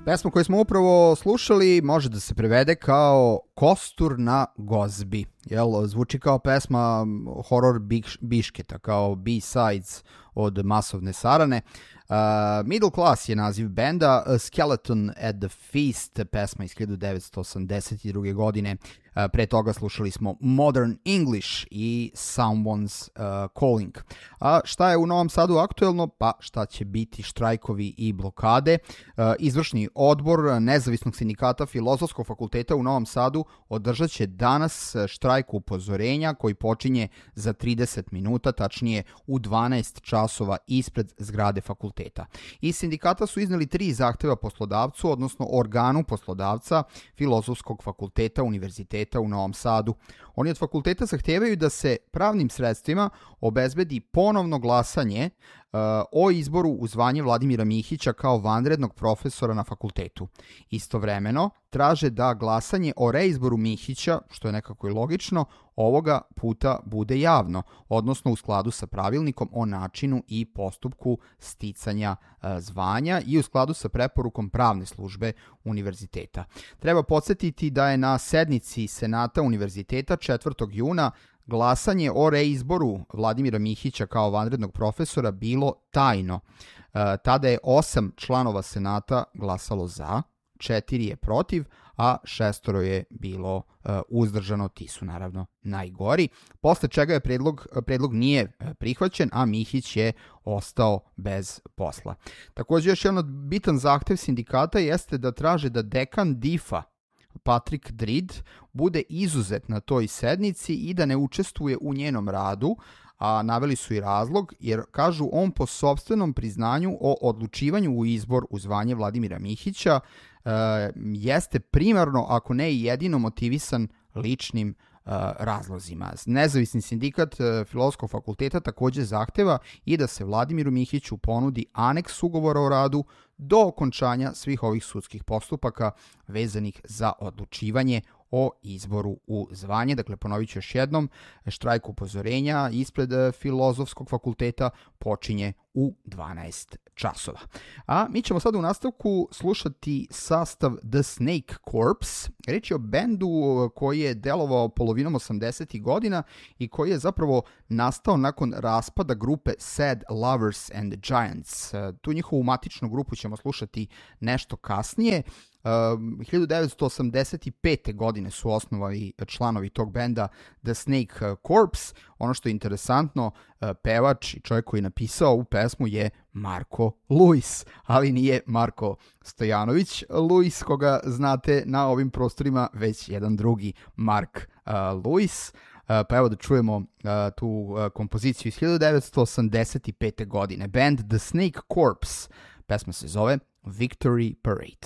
Pesma koju smo upravo slušali može da se prevede kao Kostur na gozbi. Zvuči kao pesma horor Bišketa, kao B-sides od Masovne sarane. Middle Class je naziv benda, A Skeleton at the Feast, pesma iz 1982. godine. Pre toga slušali smo Modern English i Someone's Calling. A šta je u Novom Sadu aktuelno? Pa šta će biti štrajkovi i blokade? Izvršni odbor Nezavisnog sindikata Filozofskog fakulteta u Novom Sadu održat će danas štrajk upozorenja koji počinje za 30 minuta, tačnije u 12 časova ispred zgrade fakulteta. Iz sindikata su izneli 3 zahteva poslodavcu, odnosno organu poslodavca Filozofskog fakulteta Univerziteta u Novom Sadu. Oni od fakulteta zahtevaju da se pravnim sredstvima obezbedi ponovno glasanje o izboru u zvanje Vladimira Mihića kao vanrednog profesora na fakultetu. Istovremeno, traže da glasanje o reizboru Mihića, što je nekako i logično, ovoga puta bude javno, odnosno u skladu sa pravilnikom o načinu i postupku sticanja zvanja i u skladu sa preporukom pravne službe univerziteta. Treba podsjetiti da je na sednici Senata univerziteta 4. juna glasanje o reizboru Vladimira Mihića kao vanrednog profesora bilo tajno. Tada je 8 članova Senata glasalo za, 4 je protiv, a 6 je bilo uzdržano, ti su naravno najgori, posle čega je predlog nije prihvaćen, a Mihić je ostao bez posla. Također još jedan bitan zahtev sindikata jeste da traže da dekan DIF-a Patrick Drid bude izuzet na toj sednici i da ne učestvuje u njenom radu, a naveli su i razlog, jer kažu on po sopstvenom priznanju o odlučivanju u izbor u zvanje Vladimira Mihića jeste primarno, ako ne i jedino motivisan ličnim razlozima. Nezavisni sindikat Filozofskog fakulteta također zahteva i da se Vladimiru Mihiću ponudi aneks ugovora o radu do okončanja svih ovih sudskih postupaka vezanih za odlučivanje o izboru u zvanje. Dakle, ponovit ću još jednom, štrajk upozorenja ispred Filozofskog fakulteta počinje u 12 časova. A mi ćemo sada u nastavku slušati sastav The Snake Corps. Riječ je o bendu koji je delovao polovinom 80. godina i koji je zapravo nastao nakon raspada grupe Sad Lovers and Giants. Tu njihovu matičnu grupu ćemo slušati nešto kasnije. 1985. godine su osnovali članovi tog benda The Snake Corps. Ono što je interesantno, pevač i čovjek koji je napisao ovu pesmu je Marko Lewis, ali nije Marko Stojanović Lewis, koga znate na ovim prostorima, već jedan drugi Mark Lewis. Pa evo da čujemo tu kompoziciju iz 1985. godine. Band The Snake Corps. Pesma se zove Victory Parade.